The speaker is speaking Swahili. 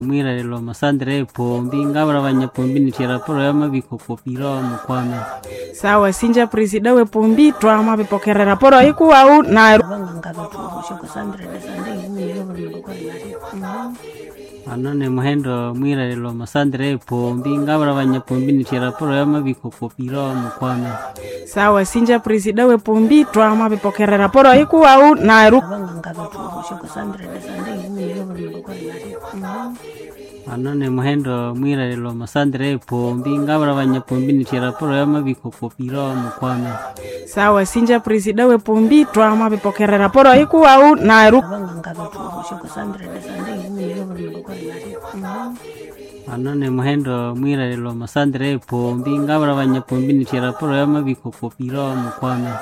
Mwirarelo masandre pombi ngabra abanyapombi niti raporo y'amabiko kopiro mukwame. Sawa sinja presida we pombi twama bipokera raporo iku au na banga ngabatushye kusandre desande yuni yo bamugokora nari. Anone muhendo mwirarelo masandre pombi ngabra abanyapombi niti raporo y'amabiko kopiro mukwame. Sawa sinja presida we pombi twama bipokera raporo iku au na banga ngabatushye kusandre desande yuni yo bamugokora nari. Anone muhendo mwirarelo masandre pombi ngabra abanyapombi niti raporo y'amabiko kopiro mukwame. Sawa sinja presida we pombi twama bipokera raporo iku au na banga ngabatushye kusandre desande yuni yo bamugokora nari. Anone muhendo mwirarelo masandre pombi ngabra abanyapombi niti raporo y'amabiko kopiro mukwame.